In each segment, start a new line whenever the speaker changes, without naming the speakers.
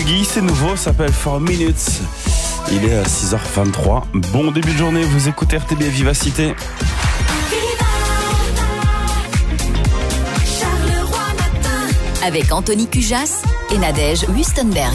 Biggie, c'est nouveau, ça s'appelle 4 Minutes. Il est à 6h23. Bon début de journée, vous écoutez RTB Vivacité.
Avec Anthony Cujas et Nadège Wustenberg.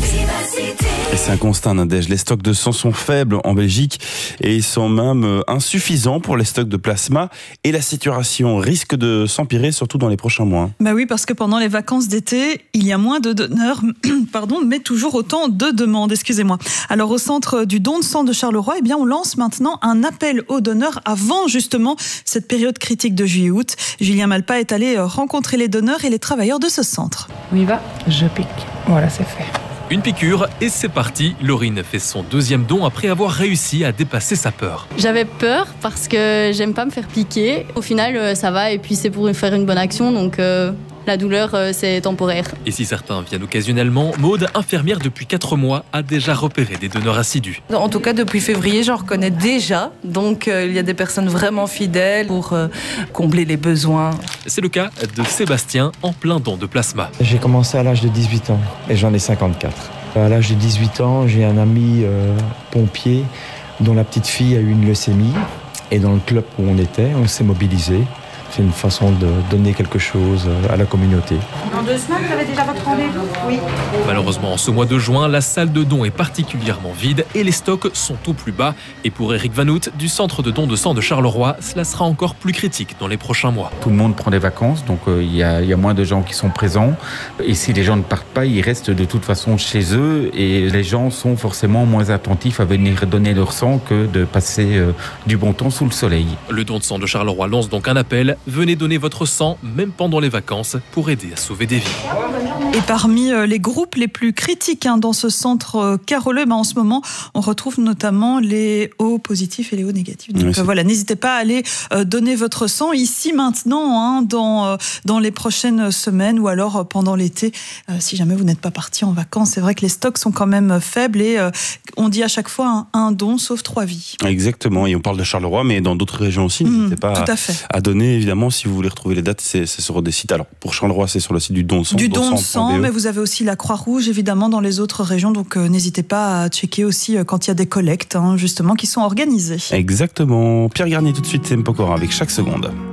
Et c'est un constat, Nadège. Les stocks de sang sont faibles en Belgique et ils sont même insuffisants pour les stocks de plasma. Et la situation risque de s'empirer, surtout dans les prochains mois.
Bah oui, parce que pendant les vacances d'été, il y a moins de donneurs, mais toujours autant de demandes, excusez-moi. Alors au centre du don de sang de Charleroi, on lance maintenant un appel aux donneurs avant justement cette période critique de juillet-août. Julien Malpa est allé rencontrer les donneurs et les travailleurs de ce centre.
On y va, je pique. Voilà, c'est fait.
Une piqûre et c'est parti. Laurine fait son deuxième don après avoir réussi à dépasser sa peur.
J'avais peur parce que j'aime pas me faire piquer. Au final, ça va et puis c'est pour faire une bonne action, donc la douleur, c'est temporaire.
Et si certains viennent occasionnellement, Maude, infirmière depuis 4 mois, a déjà repéré des donneurs assidus.
En tout cas, depuis février, j'en reconnais déjà. Donc, il y a des personnes vraiment fidèles pour combler les besoins.
C'est le cas de Sébastien, en plein don de plasma.
J'ai commencé à l'âge de 18 ans et j'en ai 54. À l'âge de 18 ans, j'ai un ami pompier dont la petite fille a eu une leucémie. Et dans le club où on était, on s'est mobilisé. C'est une façon de donner quelque chose à la communauté.
Dans 2 semaines, vous avez déjà votre rendez-vous ? Oui.
Malheureusement, en ce mois de juin, la salle de don est particulièrement vide et les stocks sont au plus bas. Et pour Eric Vanout, du centre de don de sang de Charleroi, cela sera encore plus critique dans les prochains mois.
Tout le monde prend des vacances, donc il y a moins de gens qui sont présents. Et si les gens ne partent pas, ils restent de toute façon chez eux. Et les gens sont forcément moins attentifs à venir donner leur sang que de passer du bon temps sous le soleil.
Le don de sang de Charleroi lance donc un appel. Venez donner votre sang, même pendant les vacances, pour aider à sauver des vies.
Et parmi les groupes les plus critiques dans ce centre caroleux, en ce moment, on retrouve notamment les O positifs et les O négatifs. Donc voilà, n'hésitez pas à aller donner votre sang ici maintenant, dans les prochaines semaines ou alors pendant l'été, si jamais vous n'êtes pas parti en vacances. C'est vrai que les stocks sont quand même faibles et on dit à chaque fois un don sauve 3 vies.
Exactement, et on parle de Charleroi, mais dans d'autres régions aussi, n'hésitez pas à donner, évidemment. Si vous voulez retrouver les dates, c'est sur des sites. Alors, pour Charleroi, c'est sur le site du don de sang.
Du don de sang, mais vous avez aussi la Croix-Rouge, évidemment, dans les autres régions. Donc, n'hésitez pas à checker aussi quand il y a des collectes, justement, qui sont organisées.
Exactement. Pierre Garnier, tout de suite, c'est Mpokora avec Chaque Seconde.